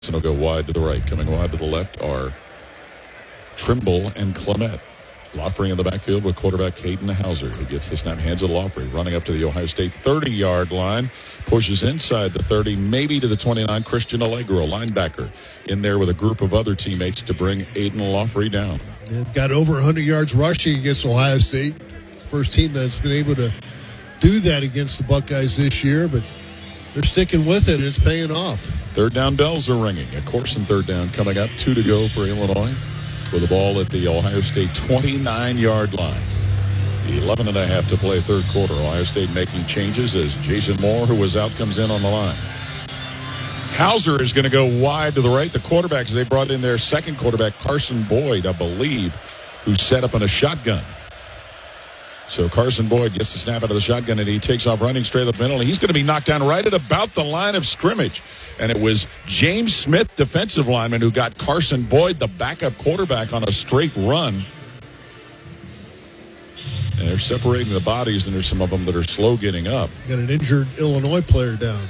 And will go wide to the right. Coming wide to the left are Trimble and Clement. Loffrey in the backfield with quarterback Caden Hauser, who gets the snap, hands it to Loffrey, running up to the Ohio State 30-yard line, pushes inside the 30, maybe to the 29. Christian Allegro, linebacker, in there with a group of other teammates to bring Aiden Loffrey down. They've got over 100 yards rushing against Ohio State. It's the first team that's been able to do that against the Buckeyes this year, but they're sticking with it, and it's paying off. Third down bells are ringing. A course and third down coming up. 2 to go for Illinois with the ball at the Ohio State 29-yard line. 11 and a half to play third quarter. Ohio State making changes as Jason Moore, who was out, comes in on the line. Hauser is going to go wide to the right. The quarterbacks, they brought in their second quarterback, Carson Boyd, I believe, who set up in a shotgun. So Carson Boyd gets the snap out of the shotgun, and he takes off running straight up the middle. And he's going to be knocked down right at about the line of scrimmage. And it was James Smith, defensive lineman, who got Carson Boyd, the backup quarterback, on a straight run. And they're separating the bodies, and there's some of them that are slow getting up. Got an injured Illinois player down.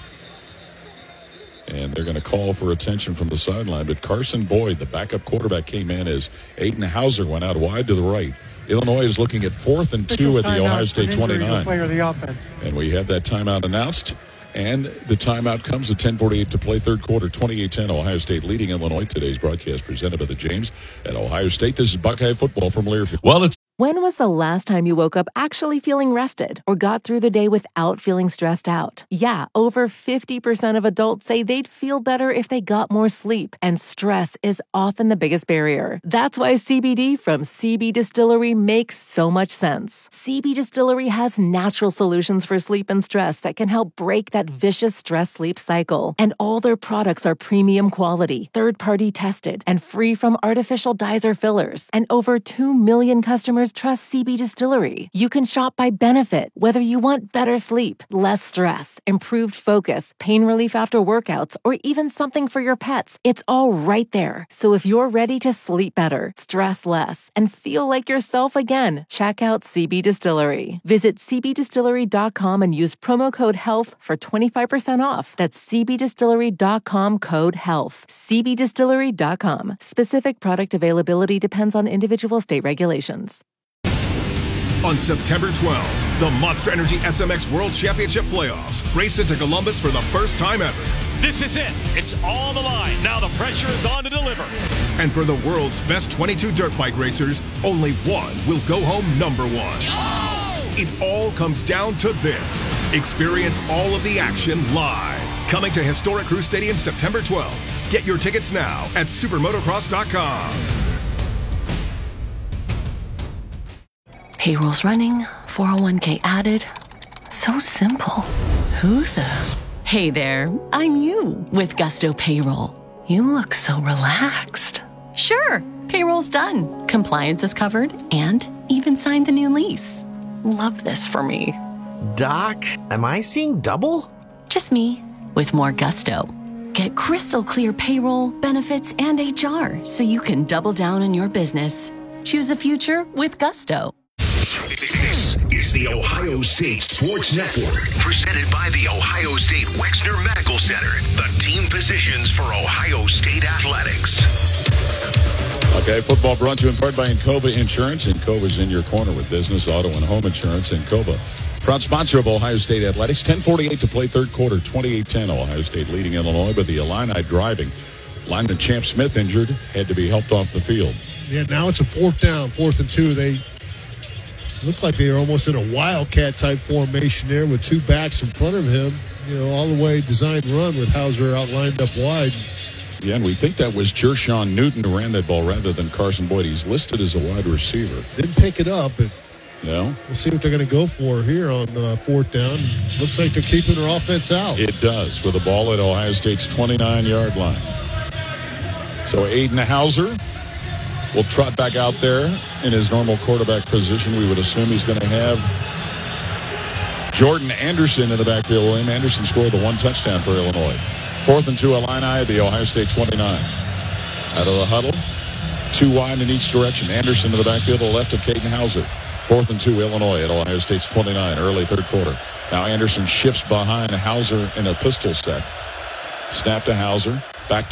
And they're going to call for attention from the sideline. But Carson Boyd, the backup quarterback, came in as Aiden Hauser went out wide to the right. Illinois is looking at 4th and 2 at the Ohio State 29. And we have that timeout announced. And the timeout comes at 10:48 to play third quarter, 28-10. Ohio State leading Illinois. Today's broadcast presented by the James at Ohio State. This is Buckeye football from Learfield. When was the last time you woke up actually feeling rested or got through the day without feeling stressed out? Yeah, over 50% of adults say they'd feel better if they got more sleep, and stress is often the biggest barrier. That's why CBD from CB Distillery makes so much sense. CB Distillery has natural solutions for sleep and stress that can help break that vicious stress-sleep cycle. And all their products are premium quality, third-party tested, and free from artificial dyes or fillers. And over 2 million customers trust CB Distillery. You can shop by benefit, whether you want better sleep, less stress, improved focus, pain relief after workouts, or even something for your pets. It's all right there. So if you're ready to sleep better, stress less, and feel like yourself again, check out CB Distillery. Visit cbdistillery.com and use promo code HEALTH for 25% off. That's cbdistillery.com, code HEALTH. cbdistillery.com. Specific product availability depends on individual state regulations. On September 12th, the Monster Energy SMX World Championship Playoffs race into Columbus for the first time ever. This is it. It's on the line. Now the pressure is on to deliver. And for the world's best 22 dirt bike racers, only one will go home number one. Oh! It all comes down to this. Experience all of the action live. Coming to historic Crew Stadium September 12th. Get your tickets now at supermotocross.com. Payroll's running, 401k added. So simple. Who the? Hey there, I'm you with Gusto Payroll. You look so relaxed. Sure, payroll's done. Compliance is covered and even signed the new lease. Love this for me. Doc, am I seeing double? Just me with more Gusto. Get crystal clear payroll, benefits, and HR so you can double down on your business. Choose a future with Gusto. This is the Ohio State Sports Network, presented by the Ohio State Wexner Medical Center, the team physicians for Ohio State athletics. Okay, football brought to you in part by Encova Insurance. Encova's in your corner with business, auto, and home insurance. Encova, proud sponsor of Ohio State athletics. 10:48 to play third quarter, 28-10. Ohio State leading Illinois, but the Illini driving. Lineman Champ Smith injured, had to be helped off the field. Yeah, now it's a 4th down, 4th and 2. They looked like they were almost in a Wildcat-type formation there with 2 backs in front of him, all the way designed run with Hauser out lined up wide. Yeah, and we think that was Jershawn Newton who ran that ball rather than Carson Boyd. He's listed as a wide receiver. Didn't pick it up, but no. We'll see what they're going to go for here on 4th down. Looks like they're keeping their offense out. It does, with the ball at Ohio State's 29-yard line. So Aiden Hauser will trot back out there in his normal quarterback position. We would assume he's going to have Jordan Anderson in the backfield. William Anderson scored the 1 touchdown for Illinois. 4th and 2, Illini at the Ohio State 29. Out of the huddle, 2 wide in each direction. Anderson to the backfield to the left of Caden Hauser. 4th and 2, Illinois at Ohio State's 29, early third quarter. Now Anderson shifts behind Hauser in a pistol set. Snap to Hauser. Back to